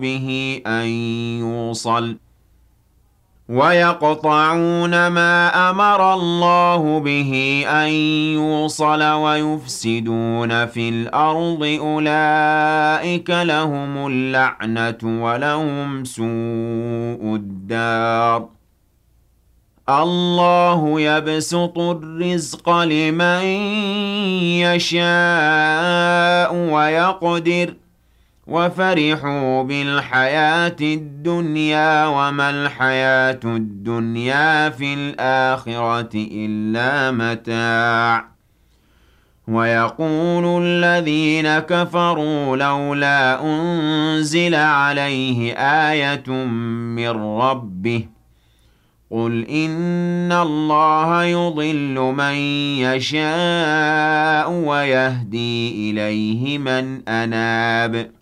به أن يوصل ويقطعون ما أمر الله به أن يوصل ويفسدون في الأرض أولئك لهم اللعنة ولهم سوء الدار الله يبسط الرزق لمن يشاء ويقدر وفرحوا بالحياة الدنيا وما الحياة الدنيا في الآخرة إلا متاع ويقول الذين كفروا لولا أنزل عليه آية من ربه قل إن الله يضل من يشاء ويهدي إليه من أناب